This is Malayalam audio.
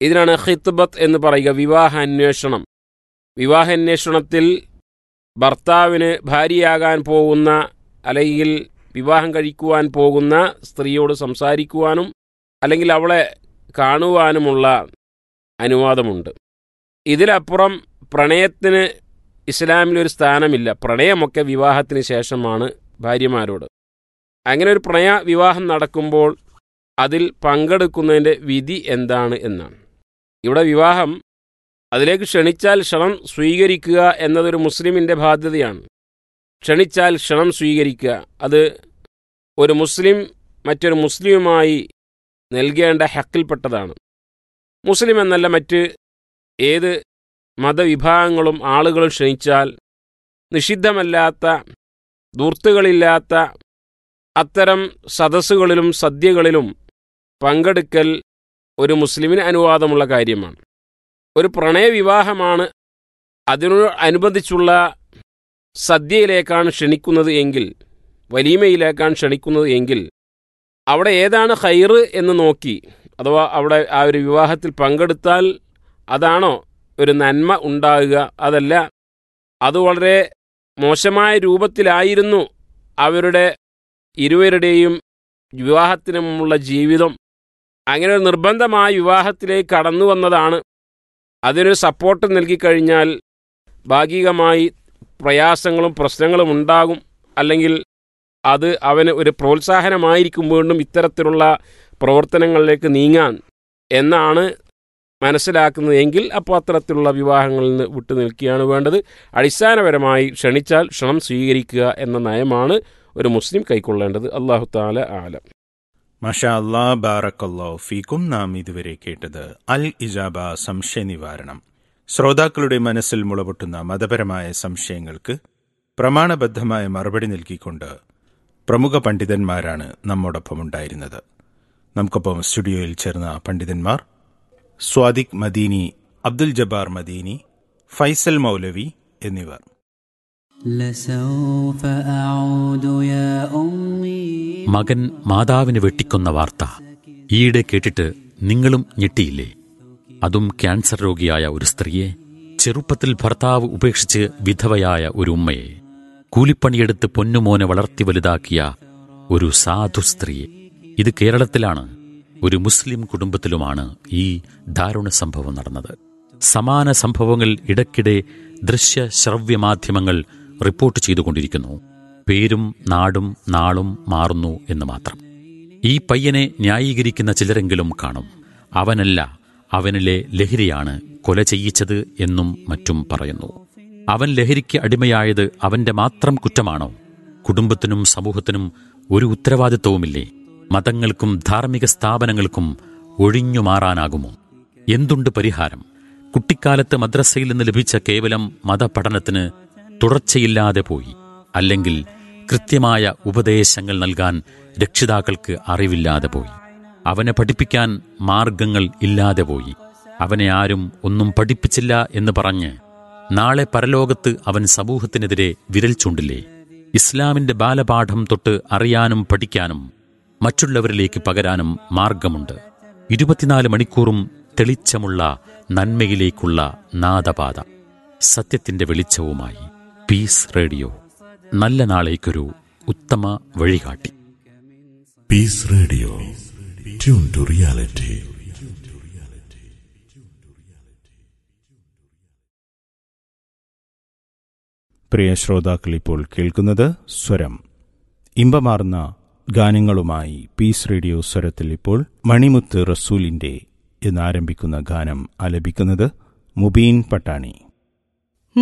ഇതിനാണ് ഖിത്ബത്ത് എന്ന് പറയുക, വിവാഹാന്വേഷണം. വിവാഹാന്വേഷണത്തിൽ ഭർത്താവിന് ഭാര്യയാകാൻ പോകുന്ന അല്ലെങ്കിൽ വിവാഹം കഴിക്കുവാൻ പോകുന്ന സ്ത്രീയോട് സംസാരിക്കുവാനും അല്ലെങ്കിൽ അവളെ കാണുവാനുമുള്ള അനുവാദമുണ്ട്. ഇതിലപ്പുറം പ്രണയത്തിന് ഇസ്ലാമിലൊരു സ്ഥാനമില്ല. പ്രണയമൊക്കെ വിവാഹത്തിന് ശേഷമാണ് ഭാര്യമാരോട്. അങ്ങനെ ഒരു വിവാഹം നടക്കുമ്പോൾ അതിൽ പങ്കെടുക്കുന്നതിൻ്റെ വിധി എന്താണ് എന്നാണ്. ഇവിടെ വിവാഹം അതിലേക്ക് ക്ഷണിച്ചാൽ ക്ഷണം സ്വീകരിക്കുക എന്നതൊരു മുസ്ലിമിൻ്റെ ബാധ്യതയാണ്. ക്ഷണിച്ചാൽ ക്ഷണം സ്വീകരിക്കുക, അത് ഒരു മുസ്ലിം മറ്റൊരു മുസ്ലിമുമായി നൽകേണ്ട ഹക്കിൽപ്പെട്ടതാണ്. മുസ്ലിം എന്നല്ല മറ്റ് ഏത് മതവിഭാഗങ്ങളും ആളുകളും ക്ഷണിച്ചാൽ നിഷിദ്ധമല്ലാത്ത ധൂർത്തുകളില്ലാത്ത അത്തരം സദസ്സുകളിലും സദ്യകളിലും പങ്കെടുക്കൽ ഒരു മുസ്ലിമിന് അനുവാദമുള്ള കാര്യമാണ്. ഒരു പ്രണയവിവാഹമാണ് അതിനോട് അനുബന്ധിച്ചുള്ള സദ്യയിലേക്കാണ് ക്ഷണിക്കുന്നത് എങ്കിൽ, വലീമയിലേക്കാണ് ക്ഷണിക്കുന്നത് എങ്കിൽ അവിടെ ഏതാണ് ഖൈറ് എന്ന് നോക്കി, അഥവാ അവിടെ ആ ഒരു വിവാഹത്തിൽ പങ്കെടുത്താൽ അതാണോ ഒരു നന്മ ഉണ്ടാകുക, അതല്ല അത് വളരെ മോശമായ രൂപത്തിലായിരുന്നു അവരുടെ ഇരുവരുടെയും വിവാഹത്തിനുമുള്ള ജീവിതം, അങ്ങനെ ഒരു നിർബന്ധമായ വിവാഹത്തിലേക്ക് കടന്നു വന്നതാണ്, അതിനൊരു സപ്പോർട്ട് നൽകിക്കഴിഞ്ഞാൽ ഭാഗികമായി പ്രയാസങ്ങളും പ്രശ്നങ്ങളും ഉണ്ടാകും, അല്ലെങ്കിൽ അത് അവന് ഒരു പ്രോത്സാഹനമായിരിക്കും വീണ്ടും ഇത്തരത്തിലുള്ള പ്രവർത്തനങ്ങളിലേക്ക് നീങ്ങാൻ എന്നാണ് മനസ്സിലാക്കുന്നത് എങ്കിൽ അപ്പോൾ അത്തരത്തിലുള്ള വിവാഹങ്ങളിൽ നിന്ന് വിട്ടു നിൽക്കുകയാണ് വേണ്ടത്. അടിസ്ഥാനപരമായി ക്ഷണിച്ചാൽ ക്ഷണം സ്വീകരിക്കുക എന്ന നയമാണ് ഒരു മുസ്ലിം കൈക്കൊള്ളേണ്ടത്. അല്ലാഹു തആല ആലം. മാഷാ അല്ലാഹ്, ബാറക്കല്ലാഹു ഫീക്കും. നാം ഇതുവരെ കേട്ടത് അൽ ഇജാബ സംശയ നിവാരണം. ശ്രോതാക്കളുടെ മനസ്സിൽ മുളപൊട്ടുന്ന മതപരമായ സംശയങ്ങൾക്ക് പ്രമാണബദ്ധമായ മറുപടി നൽകിക്കൊണ്ട് പ്രമുഖ പണ്ഡിതന്മാരാണ് നമ്മോടൊപ്പം ഉണ്ടായിരുന്നത്. നമുക്കൊപ്പം സ്റ്റുഡിയോയിൽ ചേർന്ന പണ്ഡിതന്മാർ സ്വാദിഖ് മദീനി, അബ്ദുൽ ജബ്ബാർ മദീനി, ഫൈസൽ മൗലവി എന്നിവർ. മകൻ മാതാവിനെ വെട്ടിക്കൊന്ന വാർത്ത ഈയിടെ കേട്ടിട്ട് നിങ്ങളും ഞെട്ടിയില്ലേ? അതും ക്യാൻസർ രോഗിയായ ഒരു സ്ത്രീയെ, ചെറുപ്പത്തിൽ ഭർത്താവ് ഉപേക്ഷിച്ച് വിധവയായ ഒരു ഉമ്മയെ, കൂലിപ്പണിയെടുത്ത് പൊന്നുമോനെ വളർത്തി വലുതാക്കിയ ഒരു സാധു സ്ത്രീയെ. ഇത് കേരളത്തിലാണ്, ഒരു മുസ്ലിം കുടുംബത്തിലുമാണ് ഈ ദാരുണ സംഭവം നടന്നത്. സമാന സംഭവങ്ങൾ ഇടയ്ക്കിടെ ദൃശ്യ ശ്രവ്യ മാധ്യമങ്ങൾ റിപ്പോർട്ട് ചെയ്തുകൊണ്ടിരിക്കുന്നു. പേരും നാടും നാളും മാറുന്നു എന്ന് മാത്രം. ഈ പയ്യനെ ന്യായീകരിക്കുന്ന ചിലരെങ്കിലും കാണും. അവനല്ല, അവനിലെ ലഹരിയാണ് കൊല ചെയ്യിച്ചത് എന്നും മറ്റും പറയുന്നു. അവൻ ലഹരിക്ക് അടിമയായത് അവന്റെ മാത്രം കുറ്റമാണോ? കുടുംബത്തിനും സമൂഹത്തിനും ഒരു ഉത്തരവാദിത്വവുമില്ലേ? മതങ്ങൾക്കും ധാർമ്മിക സ്ഥാപനങ്ങൾക്കും ഒഴിഞ്ഞു മാറാനാകുമോ? എന്തുണ്ട് പരിഹാരം? കുട്ടിക്കാലത്ത് മദ്രസയിൽ നിന്ന് ലഭിച്ച കേവലം മതപഠനത്തിന് തുടർച്ചയില്ലാതെ പോയി, അല്ലെങ്കിൽ കൃത്യമായ ഉപദേശങ്ങൾ നൽകാൻ രക്ഷിതാക്കൾക്ക് അറിവില്ലാതെ പോയി, അവനെ പഠിപ്പിക്കാൻ മാർഗങ്ങൾ ഇല്ലാതെ പോയി, അവനെ ആരും ഒന്നും പഠിപ്പിച്ചില്ല എന്ന് പറഞ്ഞ് നാളെ പരലോകത്ത് അവൻ സമൂഹത്തിനെതിരെ വിരൽ ചൂണ്ടില്ലേ? ഇസ്ലാമിന്റെ ബാലപാഠം തൊട്ട് അറിയാനും പഠിക്കാനും മറ്റുള്ളവരിലേക്ക് പകരാനും മാർഗമുണ്ട്. 24 മണിക്കൂറും തെളിച്ചമുള്ള നന്മയിലേക്കുള്ള നാദപാത, സത്യത്തിന്റെ വെളിച്ചവുമായി പീസ് റേഡിയോ. നല്ല നാളേക്കൊരു ഉത്തമ വഴികാട്ടി. Piece radio, tune to reality. പ്രിയ ശ്രോതാക്കൾ, ഇപ്പോൾ കേൾക്കുന്നത് സ്വരം. ഇമ്പമാർന്ന ഗാനങ്ങളുമായി പീസ് റേഡിയോ സ്വരത്തിൽ ഇപ്പോൾ മണിമുത്ത് റസൂലിന്റെ എന്നാരംഭിക്കുന്ന ഗാനം ആലപിക്കുന്നത് മുബീൻ പട്ടാണി.